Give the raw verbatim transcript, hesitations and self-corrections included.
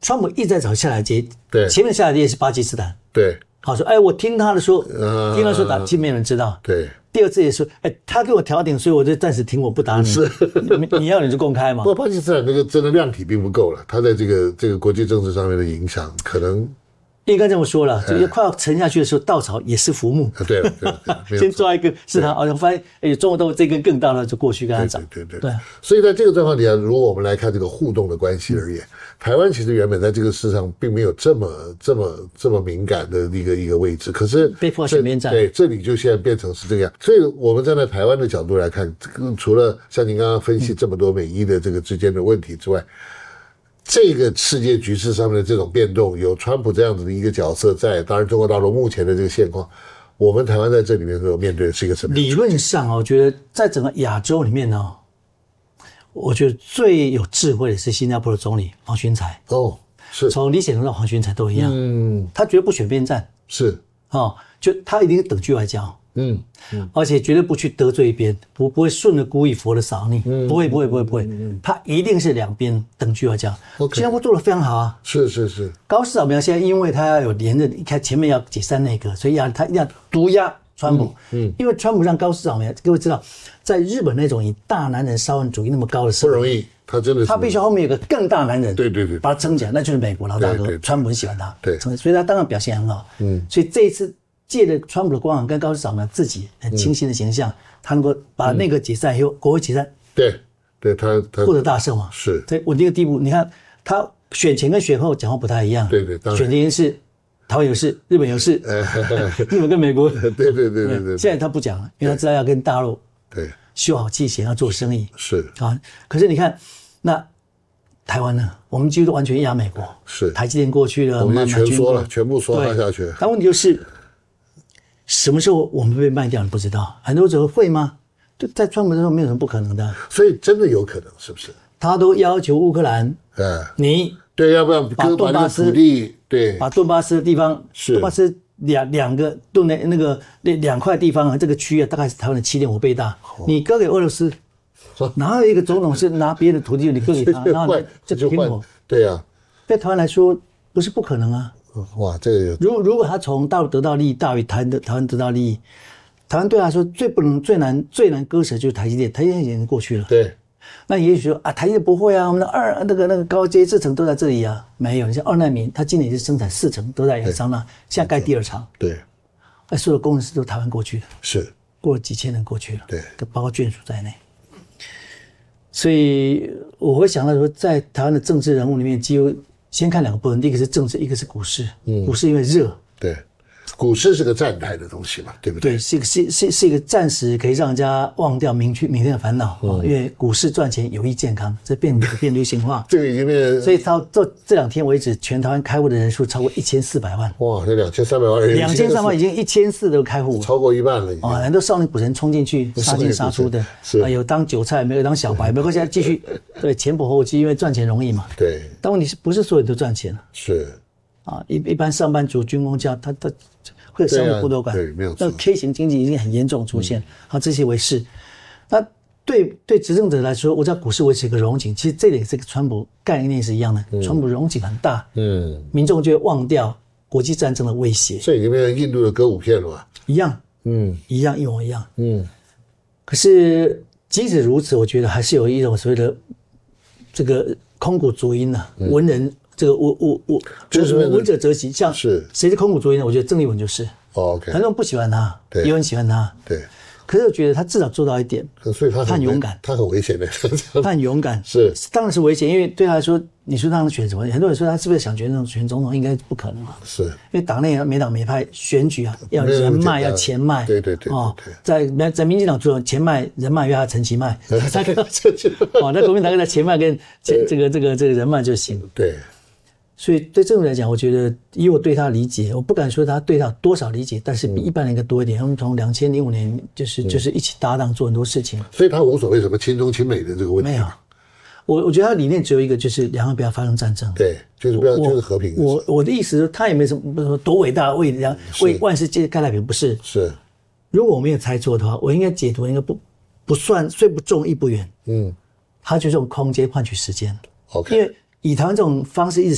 川普一直在找下台阶， 对， 前面下台阶是巴基斯坦， 对， 好说，哎，我听他的说，呃、听他说打，其实没有人知道， 对。 第二次也说，哎，他给我调停，所以我就暂时停，我不打你。是，你, 你要你就公开嘛。 不过巴基斯坦那个真的量体并不够了，他在这个这个国际政治上面的影响，可能应该这么说了，就是快要沉下去的时候，稻草也是浮木。 啊，对了，对了， 先抓一个是他，哦，发现哎，中国豆这根更大了，就过去跟他涨。 对对对对。 所以在这个状况底下，如果我们来看这个互动的关系而言，台湾其实原本在这个市场并没有这么这么这么敏感的一个一个位置，可是被迫选边站， 对，这里就现在变成是这个样。所以我们站在台湾的角度来看，除了像您刚刚分析这么多美伊的这个之间的问题之外，这个世界局势上面的这种变动，有川普这样子的一个角色在，当然中国大陆目前的这个现况，我们台湾在这里面所面对的是一个什么？ 理论上我觉得在整个亚洲里面呢，我觉得最有智慧的是新加坡的总理黄循财。 哦，是从李显龙到黄循财都一样，嗯，他绝对不选边站， 是哦，就他一定是等距外交。 嗯嗯， 而且绝对不去得罪一边，不不会顺着故意佛的扫逆，嗯、不会不会不会不会，嗯、他一定是两边等距外交。Okay. 新加坡做得非常好啊， 是是是。 高市早苗现在因为他要有连任，一开前面要解散内阁，所以要他一定要毒压川普，嗯，嗯因为川普让高市早苗，各位知道，在日本那种以大男人沙文主义那么高的社会， 不容易，他真的是， 他必须后面有个更大男人， 对对对， 把他撑起来，那就是美国老大哥，对对对川普很喜欢他， 对， 所以他当然表现很好，嗯，所以这一次。借着川普的光环跟高市早苗自己很清新的形象，嗯、他能够把那个解散以后，国会解散， 对，对他他获得大胜嘛， 是在稳定的地步。你看他选前跟选后讲话不太一样， 对对，当然选前是台湾有事，日本有事，日本跟美国， 对对对对对。 现在他不讲了，因为他知道要跟大陆对修好气弦，要做生意是啊。可是你看那台湾呢，我们几乎都完全压美国， 是台积电过去了， 我们全说了，全部说发下去。 但问题就是。什么时候我们被卖掉？你不知道，很多时候会吗？对，在川普的时候没有什么不可能的， 所以真的有可能，是不是？ 他都要求乌克兰，嗯，你对，要不要把顿巴斯土地，对， 把顿巴斯的地方， 是顿巴斯两两个顿那那个那两块地方啊，这个区域啊，大概是台湾的七点五倍大，哦、你割给俄罗斯，哪有一个总统是拿别人的土地你割给他，然后就停火？ 对啊， 对台湾来说不是不可能啊。 哇，这个如如果他从大陆得到利益大于台湾的台湾得到利益，台湾对他来说最不能最难最难割舍就是台积电，台积电已经过去了。 对， 那也许说啊，台积电不会啊，我们的二那个那个高阶制程都在这里啊，没有。你像二奈米，它今年就生产四成都在亚利桑那，现在盖第二厂。 对， 那所有的工程师都台湾过去的， 是过了几千人过去了， 对， 包括眷属在内。所以我会想到说，在台湾的政治人物里面，几乎。先看两个部分，第一个是政治，一个是股市。嗯，股市因为热， 对，股市是个站台的东西嘛，对不对？ 对，是一个是是是一个暂时可以让人家忘掉明天明天的烦恼、嗯哦、因为股市赚钱有益健康，这变变流行化。 这个已经变， 所以到这这两天为止，全台湾开户的人数超过一千四百万。 哇，这两千三百万人， 两千三百万已经一千四都开户， 超过一半了已经。 啊、哦，很多少年股神冲进去杀进杀出的， 是、 啊、有当韭菜，没有当小白，没关系，继续对前仆后继，因为赚钱容易嘛。 对， 但问题是不是所有人都赚钱了？ 是啊，一一般上班族、军工家，他他会有商务剥夺感， 对、啊，没有错。 那 K 型经济已经很严重出现，好、嗯，这些为是。那对对执政者来说，我知道股市维持一个荣景，其实这里这个川普概念是一样的，嗯、川普荣景很大，嗯，民众就会忘掉国际战争的威胁。 这已经变成印度的歌舞片了吧？ 一样， 嗯， 一样一模一样， 嗯。 可是即使如此，我觉得还是有一种所谓的这个空谷足音啊，嗯、文人。这个我我我就是闻者则喜，像是谁是空谷足音呢？我觉得郑丽文就是， 哦 OK， 很多人不喜欢他，也有人喜欢他， 对。 可是我觉得他至少做到一点， 所以他很勇敢， 他很危险的， 他很勇敢， 是当然是危险，因为对他来说，你说他能选什么？很多人说他是不是想选那种选总统，应该不可能啊， 是因为党内每党每派选举啊，要人脉，要钱脉， 对对对， 哦，在在民进党做钱脉、人脉，要他陈其迈，才可以哦，那国民党在钱脉跟这个这个这个人脉就行， 对。 所以对这种来讲，我觉得以我对他理解，我不敢说他对他多少理解，但是比一般人应该多一点。他们从两千零五年就是就是一起搭档做很多事情， 所以他无所谓什么亲中亲美的这个问题。 没有，我我觉得他理念只有一个，就是两岸不要发生战争。 对，就是不要就是和平。 我我的意思是，他也没什么不是说多伟大，为两为万世界盖太平，不是。 是， 如果我没有猜错的话，我应该解读应该不不算虽不重亦不远。嗯，他就用空间换取时间。 OK， 因为以台湾这种方式一直